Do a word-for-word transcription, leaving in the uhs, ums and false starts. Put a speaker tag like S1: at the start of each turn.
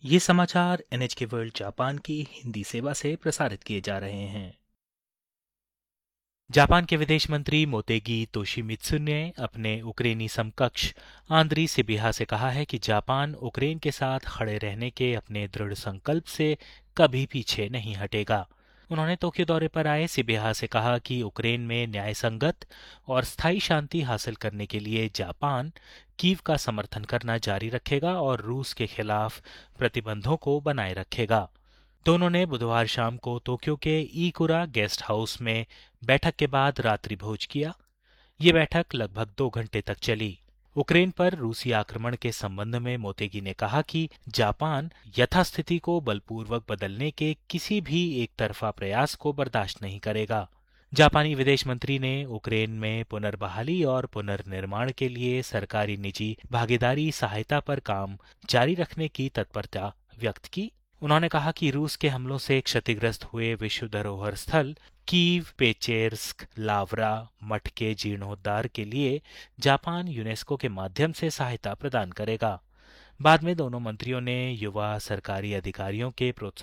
S1: ये समाचार NHK world Japan की हिंदी सेवा से प्रसारित किए जा रहे हैं। जापान के विदेश मंत्री मोतेगी तोशिमित्सु ने अपने उक्रेनी समकक्ष आंद्री सिबिहा से कहा है कि जापान उक्रेन के साथ खड़े रहने के अपने दृढ़ संकल्प से कभी पीछे नहीं हटेगा। उन्होंने टोक्यो दौरे पर आए सिबिहा से कहा कि उक्रेन में न्यायसंगत और स्थायी शांति हासिल करने के लिए जापान कीव का समर्थन करना जारी रखेगा और रूस के खिलाफ प्रतिबंधों को बनाए रखेगा। दोनों ने बुधवार शाम को टोक्यो के ईकुरा गेस्ट हाउस में बैठक के बाद रात्रि भोज किया। ये बैठक लगभग दो घंटे तक चली। उक्रेन पर रूसी आक्रमण के संबंध में मोतेगी ने कहा कि जापान यथास्थिति को बलपूर्वक बदलने के किसी भी एक तरफा प्रयास को बर्दाश्त नहीं करेगा। जापानी विदेश मंत्री ने उक्रेन में पुनर्बहाली और पुनर्निर्माण के लिए सरकारी निजी भागीदारी सहायता पर काम जारी रखने की तत्परता व्यक्त की। उन्होंने कहा कि रूस के हमलों से क्षतिग्रस्त हुए विश्व धरोहर स्थल कीव, पेचेर्स्क, लावरा मठ के जीर्णोद्धार के लिए जापान यूनेस्को के माध्यम से सहायता प्रदान करेगा। बाद में दोनों मंत्रियों ने युवा सरकारी अधिकारियों के प्रोत्साहन